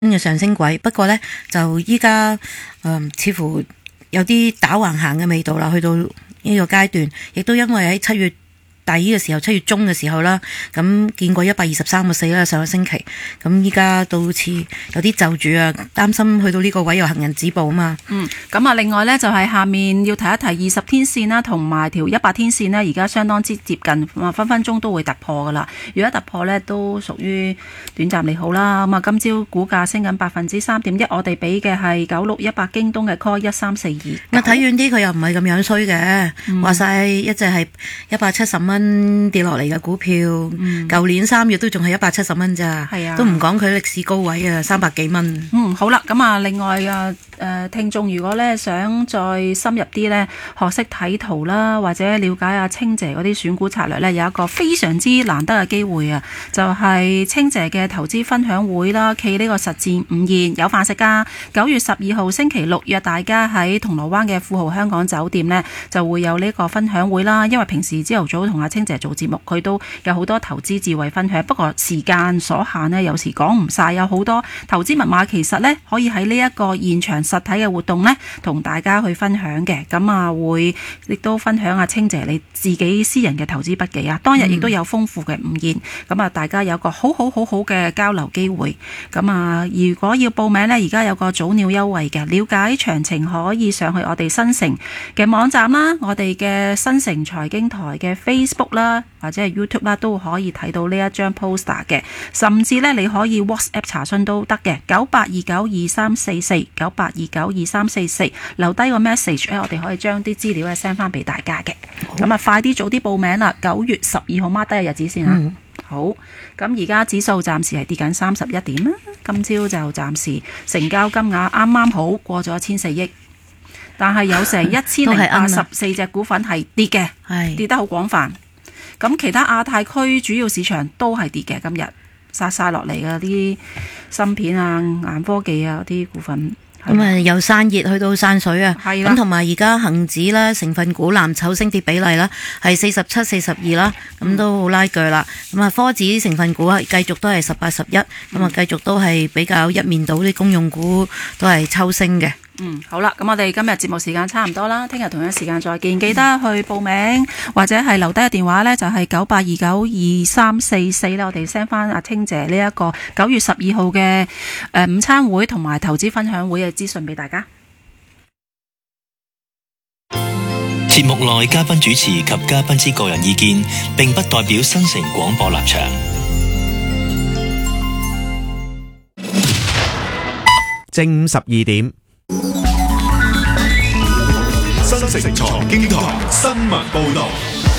嘅上升軌，不過呢，就依家似乎有啲打橫行嘅味道啦，去到呢個階段，亦都因為喺7月底嘅時候，7月中嘅時候啦，咁見過123.4啦，上個星期，咁依家都好似有啲就住啊，擔心去到呢個位有行人止步啊嘛。 咁啊，另外呢，就係下面要提一提20天線啦，同埋條100天線呢，而家相當之接近，分分鐘都會突破噶啦。如果突破呢，都屬於短暫利好啦。咁啊，今朝股價升緊3.1%，我哋俾嘅係9618京東嘅 call 1342。 睇遠啲，佢又唔係咁樣衰嘅，話晒一隻係170蚊跌落嚟嘅股票，舊年3月都仲係170蚊咋，都唔講佢歷史高位啊，300幾蚊。 好啦，咁啊，另外聽眾如果咧想再深入啲咧，學識睇圖啦，或者了解阿清姐嗰啲選股策略咧，有一個非常之難得嘅機會啊，就係清姐嘅投資分享會啦，暨呢個實戰午宴有飯食噶。9月12號星期六約大家喺銅鑼灣嘅富豪香港酒店呢，就會有呢個分享會啦。因為平時朝頭早同阿清姐做節目，佢都有好多投資智慧分享，不過時間所限呢，有時講唔晒，有好多投資密碼其實呢，可以喺呢一個現場實體嘅活動呢，同大家去分享嘅。咁啊，會亦都分享阿清姐你自己私人嘅投資筆記啊。當日亦都有豐富嘅午宴，咁啊，大家有個好嘅交流機會。咁啊，如果要報名呢，而家有個早鳥優惠嘅，了解詳情可以上去我哋新城嘅網站啦，我哋嘅新城財經台嘅 Facebook 啦，或者係 YouTube 啦，都可以睇到呢一張 poster 嘅。甚至呢，你可以 WhatsApp 查詢都得嘅，98292344，98292344，留低個 message 咧，我哋可以將啲資料咧 send 翻俾大家嘅。咁啊，快啲早啲報名啦！9月12號 mark 低個日子先啊。好，咁而家指數暫時係跌緊31點啦。今朝就暫時成交金額啱啱好過咗1004億，但係有成1084隻股份係跌嘅，跌得好廣泛。咁其他亞太區主要市場都係跌嘅，今日殺晒落嚟嘅啲芯片啊、硬科技啊嗰啲股份。 咁啊，由散熱去到散水啊，咁同埋而家恒指啦，成分股藍籌升跌比例啦，係47、42啦，咁都好拉鋸啦。咁啊，科指成分股繼續都係18、11，咁啊，繼續都係比較一面倒，啲公用股都係抽升嘅。 好啦，咁我哋今日節目時間差唔多啦，聽日同一時間再見。記得去報名或者係留低個電話呢，就係98292344啦。我哋 send 翻阿清姐呢一個9月12號嘅午餐會同埋投資分享會嘅資訊俾大家。 節目內嘉賓主持及嘉賓之個人意見，並不代表新城廣播立場。 正午12點。 新城財經台新聞報道。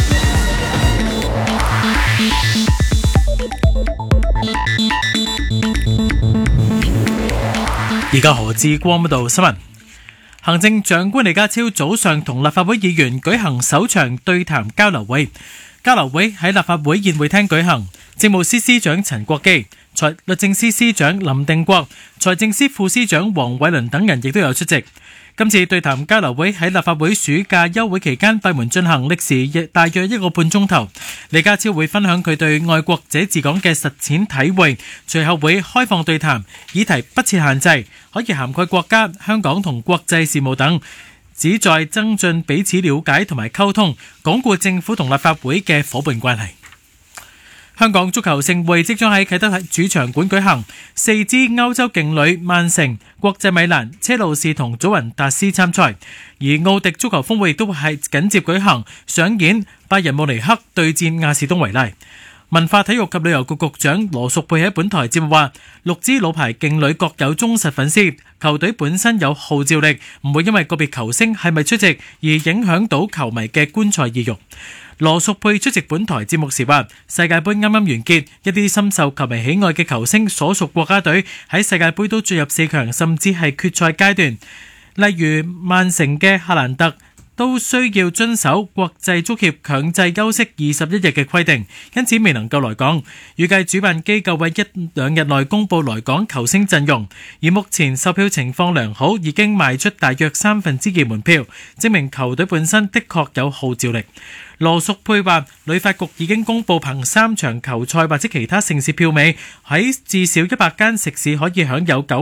而家何志光報道新聞。行政長官李家超早上同立法會議員舉行首場對談交流會，交流會喺立法會宴會廳舉行。政務司司長陳國基、律政司司長林定國、財政司副司長黃偉綸等人亦都有出席。今次對談交流會喺立法會暑假休會期間閉門進行，歷時大約1個半鐘頭。李家超會分享佢對愛國者治港嘅實踐體會，隨後會開放對談，議題不設限制，可以涵蓋國家、香港同國際事務等，旨在增進彼此了解同埋溝通，鞏固政府同立法會嘅夥伴關係。香港足球盛會即將喺啟德主場館舉行，4支歐洲勁旅曼城、國際米蘭、車路士同祖雲達斯參賽，而奧迪足球峰會亦都係緊接舉行，上演拜仁慕尼黑對戰亞士東維拉。文化體育及旅遊局局長羅淑佩喺本台節目話，6支老牌勁旅各有忠實粉絲，球隊本身有號召力，唔會因為個別球星係咪出席而影響到球迷嘅觀賽意欲。羅淑佩出席本台節目時話，世界盃啱啱完結，一啲深受球迷喜愛嘅球星所屬國家隊喺世界盃都進入4強甚至係決賽階段，例如曼城嘅夏蘭特、 都需要遵守國際足協強制休息21日嘅規定，因此未能夠來港。預計主辦機構會1-2日內公佈來港球星陣容，而目前售票情況良好，已經賣出大約2/3門票，證明球隊本身的確有號召力。羅淑佩話，旅發局已經公佈憑3場球賽或者其他盛事票尾，喺至少100間食肆可以享有9